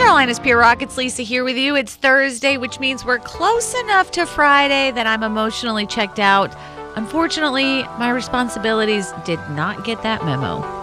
Carolina's Pure Rockets, Lisa here with you. It's Thursday, which means we're close enough to Friday that I'm emotionally checked out. Unfortunately, my responsibilities did not get that memo.